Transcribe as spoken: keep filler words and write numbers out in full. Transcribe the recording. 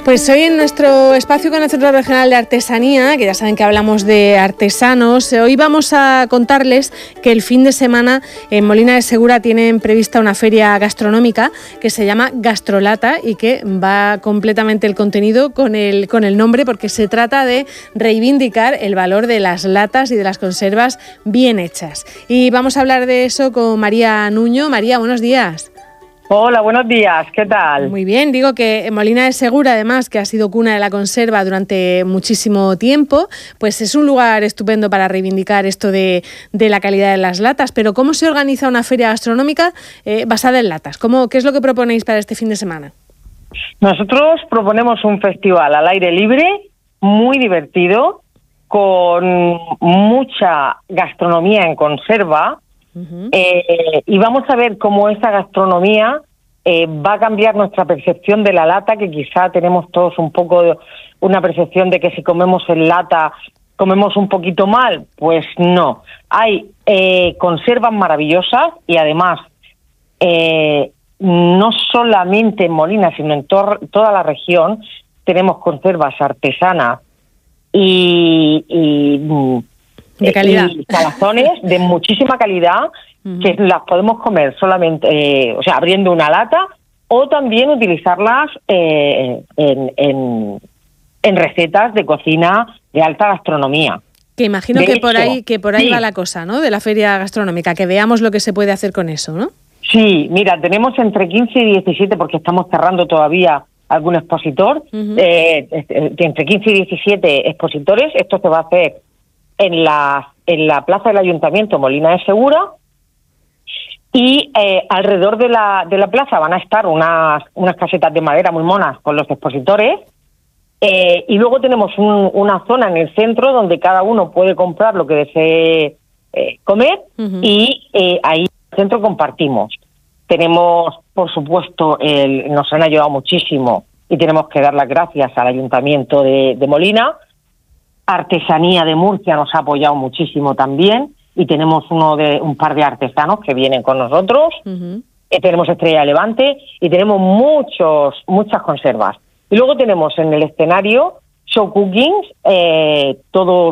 Pues hoy en nuestro espacio con el Centro Regional de Artesanía, que ya saben que hablamos de artesanos, hoy vamos a contarles que el fin de semana en Molina de Segura tienen prevista una feria gastronómica que se llama Gastrolata y que va completamente el contenido con el, con el nombre, porque se trata de reivindicar el valor de las latas y de las conservas bien hechas. Y vamos a hablar de eso con María Nuño. María, buenos días. Hola, buenos días, ¿qué tal? Muy bien, digo que Molina de Segura, además, que ha sido cuna de la conserva durante muchísimo tiempo, pues es un lugar estupendo para reivindicar esto de, de la calidad de las latas. Pero ¿cómo se organiza una feria gastronómica eh, basada en latas? ¿Cómo, ¿Qué es lo que proponéis para este fin de semana? Nosotros proponemos un festival al aire libre, muy divertido, con mucha gastronomía en conserva. Uh-huh. eh, y vamos a ver cómo esa gastronomía eh, va a cambiar nuestra percepción de la lata, que quizá tenemos todos un poco de, una percepción de que si comemos en lata comemos un poquito mal. Pues no, hay eh, conservas maravillosas y además eh, no solamente en Molina, sino en to- toda la región tenemos conservas artesanas y, y de calidad. Y calazones de muchísima calidad, uh-huh, que las podemos comer solamente, eh, o sea, abriendo una lata, o también utilizarlas eh, en, en, en recetas de cocina de alta gastronomía. Que imagino de que hecho, por ahí que por ahí sí. va la cosa, ¿no? De la feria gastronómica, que veamos lo que se puede hacer con eso, ¿no? Sí, mira, tenemos entre quince y diecisiete, porque estamos cerrando todavía algún expositor, uh-huh, eh, entre quince y diecisiete expositores. Esto se va a hacer en la en la plaza del Ayuntamiento Molina de Segura, y eh, alrededor de la de la plaza van a estar unas unas casetas de madera muy monas con los expositores, eh, y luego tenemos un, una zona en el centro donde cada uno puede comprar lo que desee eh, comer, uh-huh, y eh, ahí en el centro compartimos. Tenemos, por supuesto, el, nos han ayudado muchísimo y tenemos que dar las gracias al Ayuntamiento de, de Molina. Artesanía de Murcia nos ha apoyado muchísimo también, y tenemos uno de un par de artesanos que vienen con nosotros. Uh-huh. Eh, tenemos Estrella de Levante y tenemos muchos muchas conservas. Y luego tenemos en el escenario show cookings, eh, todos